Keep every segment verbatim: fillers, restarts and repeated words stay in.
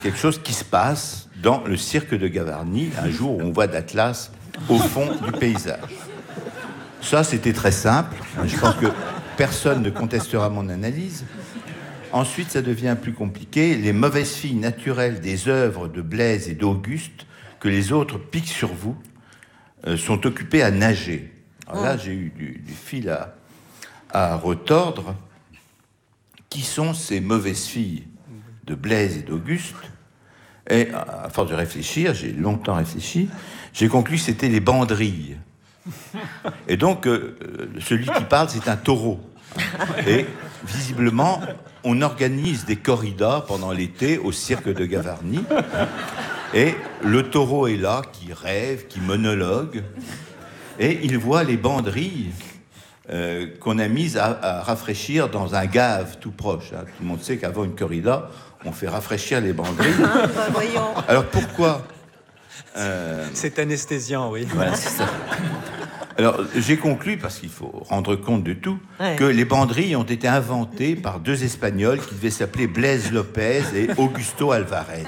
quelque chose qui se passe dans le cirque de Gavarnie, un jour où on voit d'Atlas au fond du paysage. Ça, c'était très simple. Je pense que personne ne contestera mon analyse. Ensuite, ça devient plus compliqué. Les mauvaises filles naturelles des œuvres de Blaise et d'Auguste, que les autres piquent sur vous, euh, sont occupées à nager. Alors là, j'ai eu du, du fil à, à retordre. Qui sont ces mauvaises filles de Blaise et d'Auguste? Et à force de réfléchir, j'ai longtemps réfléchi, j'ai conclu que c'était les banderilles. Et donc, euh, celui qui parle, c'est un taureau. Et visiblement, on organise des corridas pendant l'été au cirque de Gavarnie. Et le taureau est là, qui rêve, qui monologue. Et il voit les banderilles euh, qu'on a mises à, à rafraîchir dans un gave tout proche. Hein. Tout le monde sait qu'avant une corrida, on fait rafraîchir les banderilles. Ah, bah, voyons. Alors pourquoi euh... C'est anesthésiant, oui. Voilà, c'est ça. Alors, j'ai conclu, parce qu'il faut rendre compte de tout, ouais. que les banderilles ont été inventées par deux Espagnols qui devaient s'appeler Blaise Lopez et Augusto Alvarez.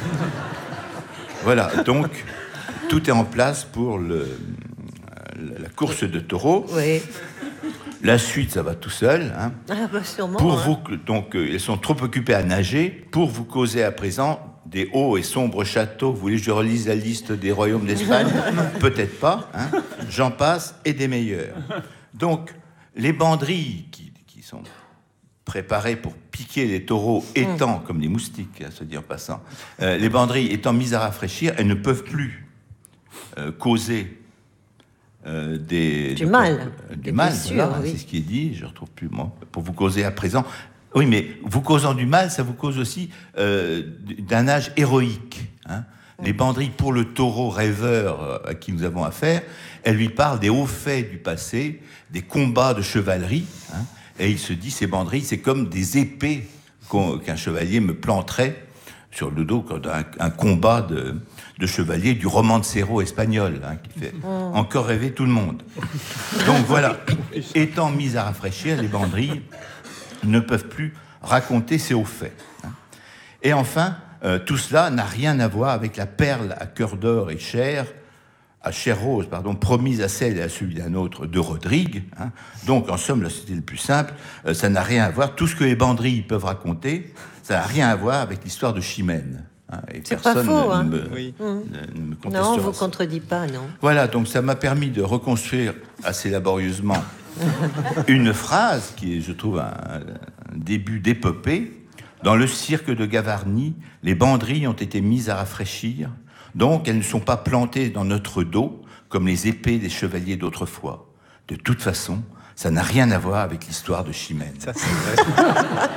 Voilà, donc, tout est en place pour le, la course de taureaux. Oui. La suite, ça va tout seul. Hein. Ah bah sûrement. Pour hein. vous, donc, euh, ils sont trop occupés à nager. Pour vous causer à présent des hauts et sombres châteaux. Vous voulez que je relise la liste des royaumes d'Espagne? Peut-être pas. Hein. J'en passe, et des meilleurs. Donc, les banderilles qui, qui sont préparées pour piquer les taureaux étant, mmh. comme les moustiques, à se dire en passant, euh, les banderilles étant mises à rafraîchir, elles ne peuvent plus euh, causer Euh, des, du de, mal, euh, du des mal, blessures, voilà, oui. c'est ce qui est dit. Je retrouve plus moi pour vous causer à présent. Oui, mais vous causant du mal, ça vous cause aussi euh, d'un âge héroïque. Hein. Les banderilles pour le taureau rêveur à qui nous avons affaire, elles lui parlent des hauts faits du passé, des combats de chevalerie. Hein, et il se dit, ces banderilles, c'est comme des épées qu'on, qu'un chevalier me planterait sur le dos, comme un, un combat de, de chevalier du romancero espagnol, hein, qui fait mmh. encore rêver tout le monde. Donc voilà, étant mises à rafraîchir, les banderilles ne peuvent plus raconter ces hauts faits. Hein. Et enfin, euh, tout cela n'a rien à voir avec la perle à cœur d'or et chair, à chair rose, pardon, promise à celle et à celui d'un autre de Rodrigue. Hein. Donc, en somme, là, c'était le plus simple, euh, ça n'a rien à voir. Tout ce que les banderilles peuvent raconter, ça n'a rien à voir avec l'histoire de Chimène. Hein, et c'est personne pas faux, ne, hein. me, oui. ne, ne me contestera. Non, on ne vous contredit pas, non. Voilà, donc ça m'a permis de reconstruire assez laborieusement une phrase qui est, je trouve, un, un début d'épopée. Dans le cirque de Gavarnie, les banderilles ont été mises à rafraîchir, donc elles ne sont pas plantées dans notre dos comme les épées des chevaliers d'autrefois. De toute façon, ça n'a rien à voir avec l'histoire de Chimène. Ça, c'est vrai.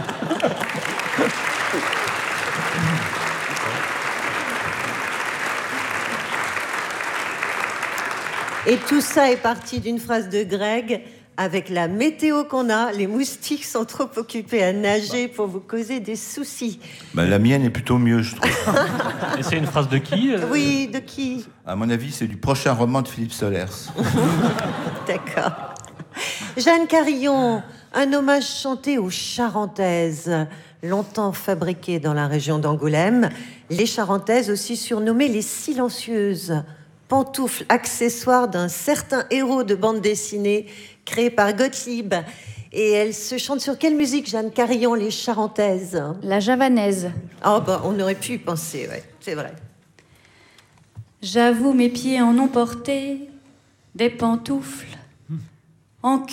Et tout ça est parti d'une phrase de Greg. Avec la météo qu'on a, les moustiques sont trop occupés à nager pour vous causer des soucis. Ben, la mienne est plutôt mieux, je trouve. Et c'est une phrase de qui euh... Oui, de qui? À mon avis, c'est du prochain roman de Philippe Solers. D'accord. Jeanne Carillon, un hommage chanté aux Charentaises, longtemps fabriquées dans la région d'Angoulême. Les Charentaises, aussi surnommées les Silencieuses, pantoufles accessoires d'un certain héros de bande dessinée créé par Gottlieb. Et elle se chante sur quelle musique, Jeanne Carillon, les Charentaises? La javanaise. Ah, bah, on aurait pu y penser, ouais, c'est vrai. J'avoue, mes pieds en ont porté des pantoufles en